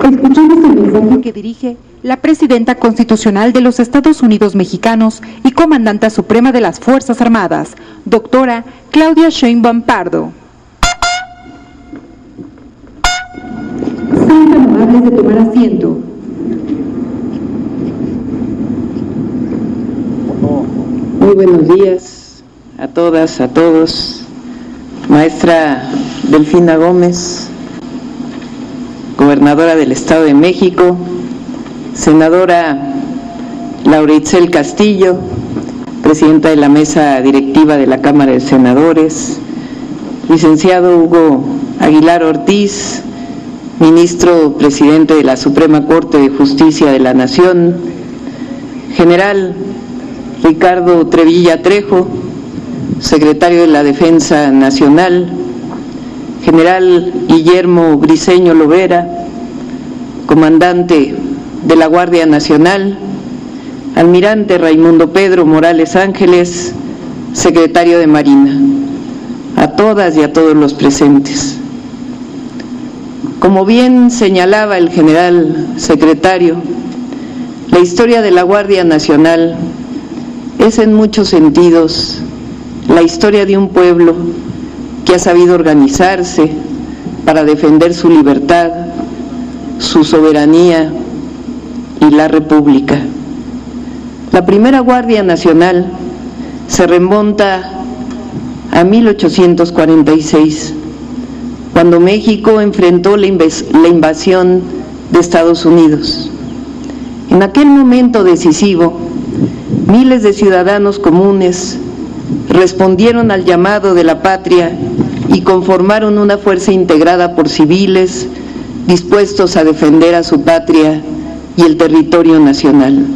Escuchemos el mensaje que dirige la presidenta constitucional de los Estados Unidos mexicanos y comandante suprema de las Fuerzas Armadas, doctora Claudia Sheinbaum Pardo. Sean tan amables de tomar asiento. Muy buenos días a todas, a todos. Maestra Delfina Gómez, gobernadora del Estado de México, senadora Laura Itzel Castillo, presidenta de la mesa directiva de la Cámara de Senadores, licenciado Hugo Aguilar Ortiz, ministro presidente de la Suprema Corte de Justicia de la Nación, general Ricardo Trevilla Trejo, secretario de la Defensa Nacional, general Guillermo Briceño Lovera, comandante de la Guardia Nacional, almirante Raimundo Pedro Morales Ángeles, secretario de Marina, a todas y a todos los presentes. Como bien señalaba el general secretario, la historia de la Guardia Nacional es en muchos sentidos la historia de un pueblo que ha sabido organizarse para defender su libertad, su soberanía y la República. La primera Guardia Nacional se remonta a 1846, cuando México enfrentó la invasión de Estados Unidos. En aquel momento decisivo, miles de ciudadanos comunes respondieron al llamado de la patria y conformaron una fuerza integrada por civiles dispuestos a defender a su patria y el territorio nacional.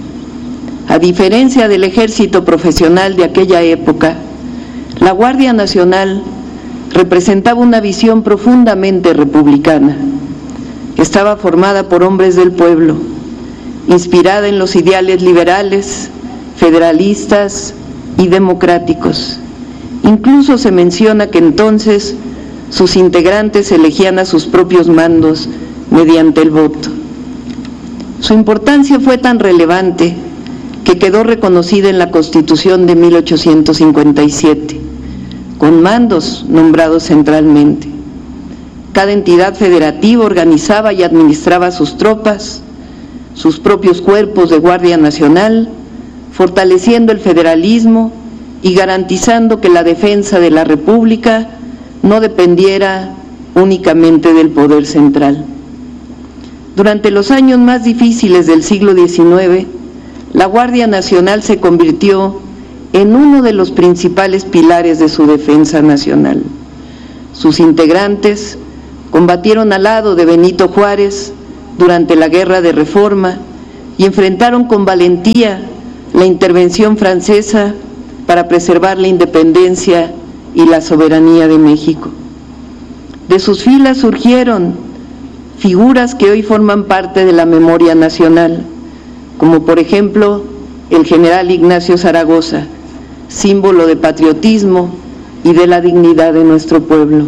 A diferencia del ejército profesional de aquella época, la Guardia Nacional representaba una visión profundamente republicana. Estaba formada por hombres del pueblo, inspirada en los ideales liberales, federalistas y democráticos. Incluso se menciona que entonces sus integrantes elegían a sus propios mandos mediante el voto. Su importancia fue tan relevante que quedó reconocida en la Constitución de 1857, con mandos nombrados centralmente. Cada entidad federativa organizaba y administraba sus tropas, sus propios cuerpos de Guardia Nacional, fortaleciendo el federalismo y garantizando que la defensa de la República no dependiera únicamente del poder central. Durante los años más difíciles del siglo XIX, la Guardia Nacional se convirtió en uno de los principales pilares de su defensa nacional. Sus integrantes combatieron al lado de Benito Juárez durante la Guerra de Reforma y enfrentaron con valentía la intervención francesa para preservar la independencia y la soberanía de México. De sus filas surgieron figuras que hoy forman parte de la memoria nacional, como por ejemplo el general Ignacio Zaragoza, símbolo de patriotismo y de la dignidad de nuestro pueblo.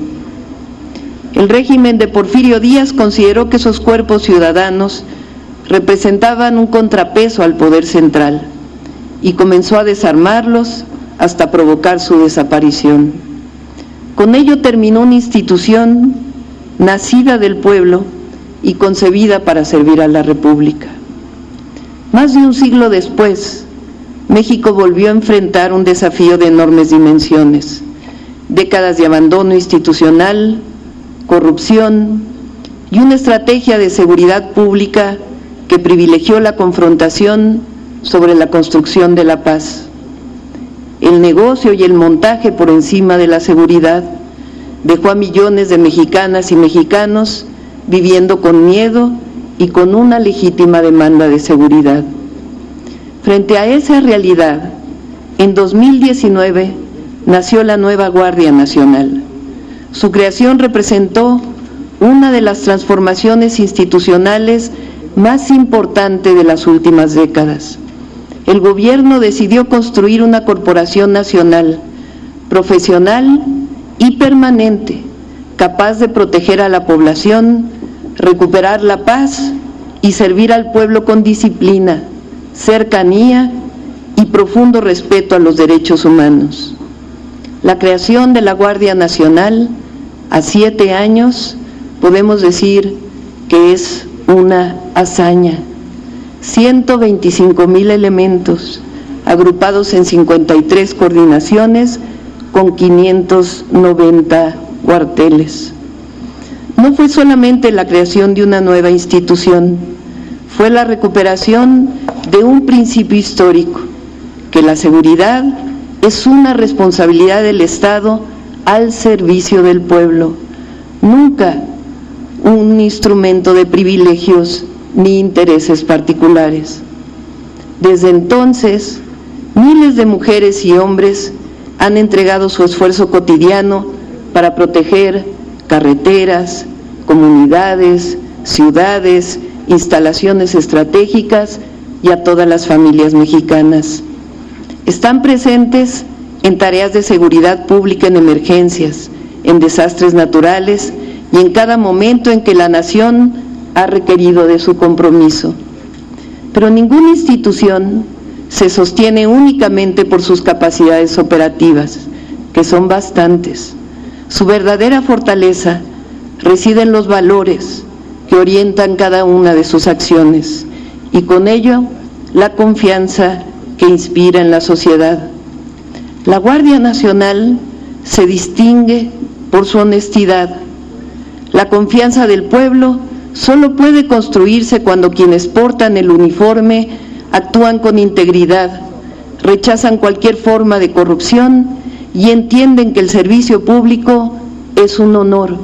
El régimen de Porfirio Díaz consideró que esos cuerpos ciudadanos representaban un contrapeso al poder central y comenzó a desarmarlos hasta provocar su desaparición. Con ello terminó una institución nacida del pueblo y concebida para servir a la República. Más de un siglo después, México volvió a enfrentar un desafío de enormes dimensiones: décadas de abandono institucional, corrupción y una estrategia de seguridad pública que privilegió la confrontación sobre la construcción de la paz. El negocio y el montaje por encima de la seguridad dejó a millones de mexicanas y mexicanos viviendo con miedo y con una legítima demanda de seguridad. Frente a esa realidad, en 2019 nació la nueva Guardia Nacional. Su creación representó una de las transformaciones institucionales más importantes de las últimas décadas. El gobierno decidió construir una corporación nacional, profesional y permanente, capaz de proteger a la población, recuperar la paz y servir al pueblo con disciplina, cercanía y profundo respeto a los derechos humanos. La creación de la Guardia Nacional a 7 años, podemos decir que es una hazaña. 125,000 elementos agrupados en 53 coordinaciones con 590 cuarteles. No fue solamente la creación de una nueva institución, fue la recuperación de un principio histórico, que la seguridad es una responsabilidad del Estado al servicio del pueblo, nunca un instrumento de privilegios ni intereses particulares. Desde entonces, miles de mujeres y hombres han entregado su esfuerzo cotidiano para proteger carreteras, comunidades, ciudades, instalaciones estratégicas y a todas las familias mexicanas. Están presentes en tareas de seguridad pública en emergencias, en desastres naturales y en cada momento en que la nación ha requerido de su compromiso. Pero ninguna institución se sostiene únicamente por sus capacidades operativas, que son bastantes. Su verdadera fortaleza reside en los valores que orientan cada una de sus acciones y con ello la confianza que inspira en la sociedad. La Guardia Nacional se distingue por su honestidad. La confianza del pueblo solo puede construirse cuando quienes portan el uniforme actúan con integridad, rechazan cualquier forma de corrupción y entienden que el servicio público es un honor.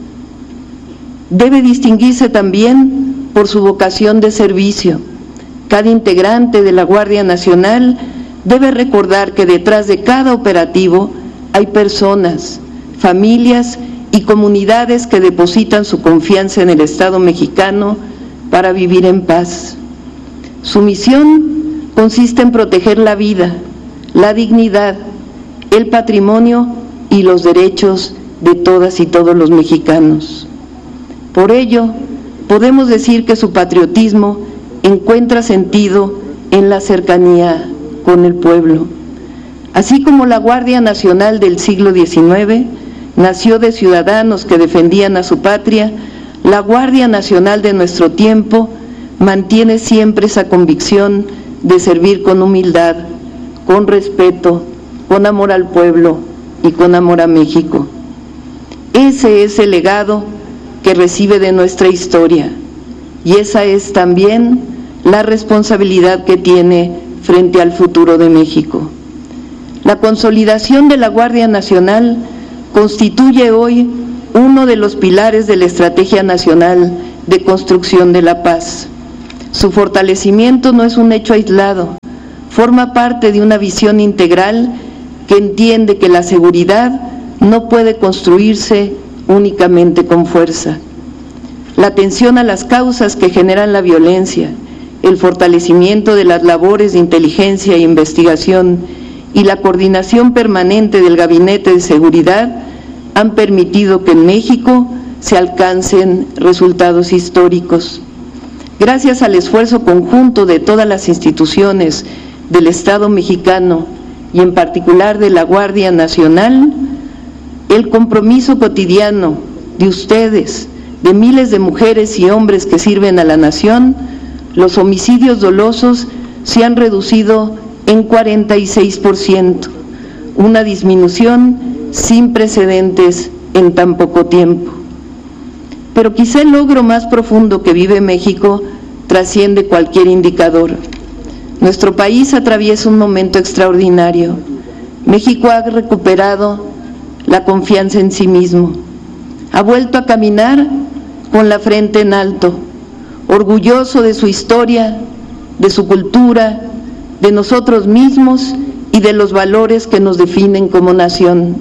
Debe distinguirse también por su vocación de servicio. Cada integrante de la Guardia Nacional debe recordar que detrás de cada operativo hay personas, familias y comunidades que depositan su confianza en el Estado mexicano para vivir en paz. Su misión consiste en proteger la vida, la dignidad, el patrimonio y los derechos de todas y todos los mexicanos. Por ello, podemos decir que su patriotismo encuentra sentido en la cercanía con el pueblo. Así como la Guardia Nacional del siglo XIX nació de ciudadanos que defendían a su patria, la Guardia Nacional de nuestro tiempo mantiene siempre esa convicción de servir con humildad, con respeto, con amor al pueblo y con amor a México. Ese es el legado que recibe de nuestra historia y esa es también la responsabilidad que tiene frente al futuro de México. La consolidación de la Guardia Nacional constituye hoy uno de los pilares de la Estrategia Nacional de Construcción de la Paz. Su fortalecimiento no es un hecho aislado, forma parte de una visión integral que entiende que la seguridad no puede construirse únicamente con fuerza. La atención a las causas que generan la violencia, el fortalecimiento de las labores de inteligencia e investigación y la coordinación permanente del Gabinete de Seguridad han permitido que en México se alcancen resultados históricos. Gracias al esfuerzo conjunto de todas las instituciones del Estado mexicano y en particular de la Guardia Nacional, el compromiso cotidiano de ustedes, de miles de mujeres y hombres que sirven a la nación, los homicidios dolosos se han reducido en 46%, una disminución sin precedentes en tan poco tiempo. Pero quizá el logro más profundo que vive México trasciende cualquier indicador. Nuestro país atraviesa un momento extraordinario. México ha recuperado la confianza en sí mismo, ha vuelto a caminar con la frente en alto, orgulloso de su historia, de su cultura, de nosotros mismos y de los valores que nos definen como nación.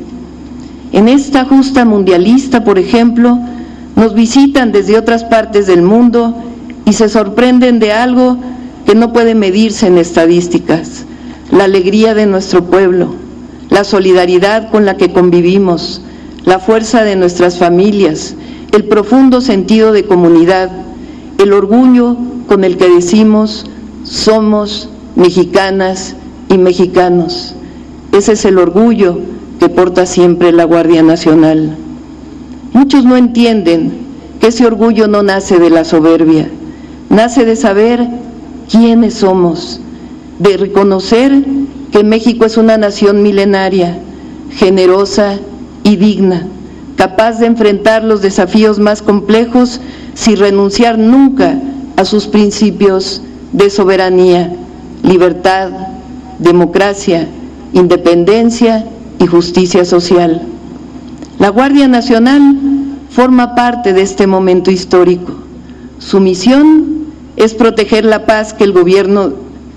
En esta justa mundialista, por ejemplo, nos visitan desde otras partes del mundo y se sorprenden de algo que no puede medirse en estadísticas: la alegría de nuestro pueblo, la solidaridad con la que convivimos, la fuerza de nuestras familias, el profundo sentido de comunidad, el orgullo con el que decimos somos mexicanas y mexicanos. Ese es el orgullo que porta siempre la Guardia Nacional. Muchos no entienden que ese orgullo no nace de la soberbia, nace de saber quiénes somos, de reconocer que México es una nación milenaria, generosa y digna, capaz de enfrentar los desafíos más complejos sin renunciar nunca a sus principios de soberanía, libertad, democracia, independencia y justicia social. La Guardia Nacional forma parte de este momento histórico. Su misión es proteger la paz que el gobierno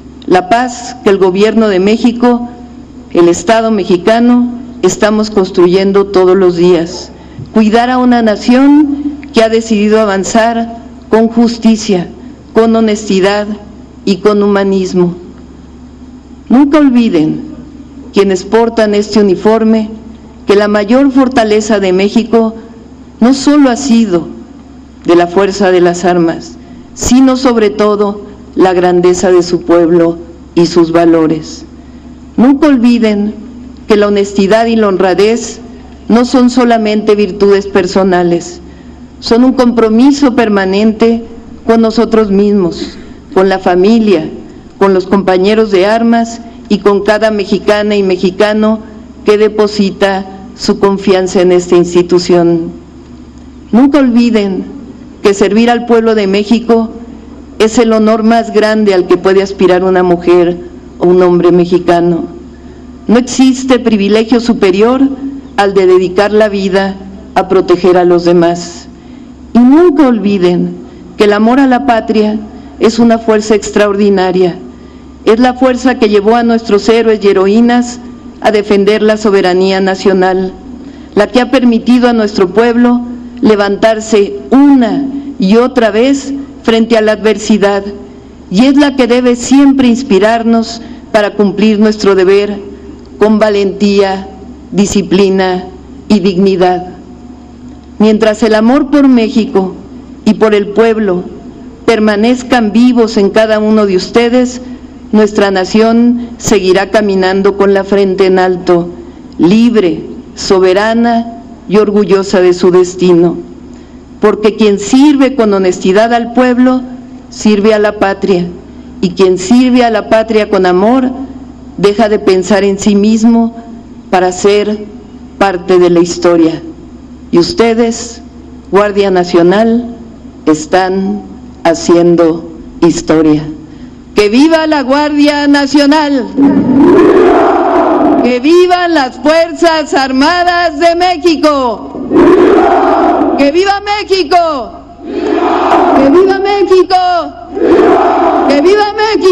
de México, el Estado mexicano, estamos construyendo todos los días. Cuidar a una nación que ha decidido avanzar con justicia, con honestidad y con humanismo. Nunca olviden, quienes portan este uniforme, que la mayor fortaleza de México no solo ha sido de la fuerza de las armas, sino sobre todo la grandeza de su pueblo y sus valores. Nunca olviden que la honestidad y la honradez no son solamente virtudes personales, son un compromiso permanente con nosotros mismos, con la familia, con los compañeros de armas y con cada mexicana y mexicano que deposita su confianza en esta institución. Nunca olviden que servir al pueblo de México es el honor más grande al que puede aspirar una mujer o un hombre mexicano. No existe privilegio superior al de dedicar la vida a proteger a los demás. Y nunca olviden que el amor a la patria es una fuerza extraordinaria. Es la fuerza que llevó a nuestros héroes y heroínas a defender la soberanía nacional, la que ha permitido a nuestro pueblo levantarse una y otra vez frente a la adversidad, y es la que debe siempre inspirarnos para cumplir nuestro deber con valentía, disciplina y dignidad. Mientras el amor por México y por el pueblo permanezcan vivos en cada uno de ustedes, nuestra nación seguirá caminando con la frente en alto, libre, soberana y orgullosa de su destino. Porque quien sirve con honestidad al pueblo, sirve a la patria, y quien sirve a la patria con amor, deja de pensar en sí mismo para ser parte de la historia. Y ustedes, Guardia Nacional, están haciendo historia. ¡Que viva la Guardia Nacional! ¡Que vivan las Fuerzas Armadas de México! ¡Que viva México! ¡Que viva México! ¡Que viva México!